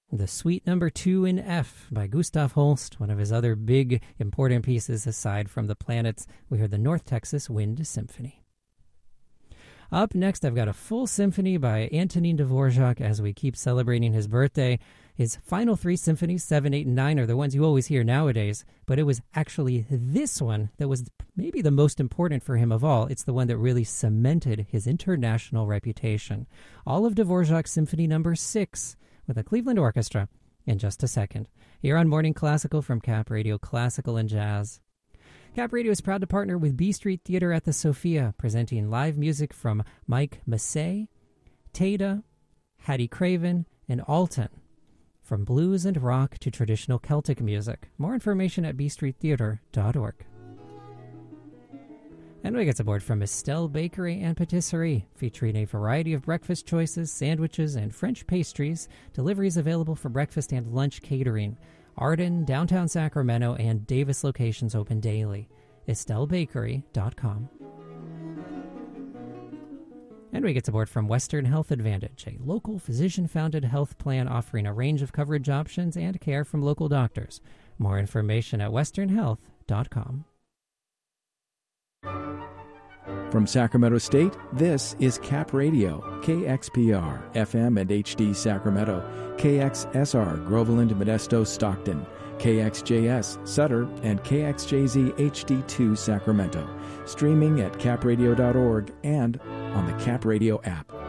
The Suite Number 2 in F by Gustav Holst, one of his other big, important pieces aside from the planets. We heard the North Texas Wind Symphony. Up next, I've got a full symphony by Antonin Dvorak as we keep celebrating his birthday. His final three symphonies, 7, 8, and 9, are the ones you always hear nowadays, but it was actually this one that was maybe the most important for him of all. It's the one that really cemented his international reputation. All of Dvorak's Symphony Number 6 with a Cleveland Orchestra in just a second. Here on Morning Classical from Cap Radio Classical and Jazz. Cap Radio is proud to partner with B Street Theater at the Sophia, presenting live music from Mike Massey, Teda, Hattie Craven, and Alton. From blues and rock to traditional Celtic music. More information at bstreettheater.org. And we get aboard from Estelle Bakery and Patisserie, featuring a variety of breakfast choices, sandwiches, and French pastries. Deliveries available for breakfast and lunch catering. Arden, downtown Sacramento, and Davis locations open daily. EstelleBakery.com. And we get aboard from Western Health Advantage, a local physician-founded health plan offering a range of coverage options and care from local doctors. More information at westernhealth.com. From Sacramento State, this is Cap Radio, KXPR, FM and HD Sacramento, KXSR, Groveland, Modesto, Stockton, KXJS, Sutter, and KXJZ HD2 Sacramento. Streaming at capradio.org and on the Cap Radio app.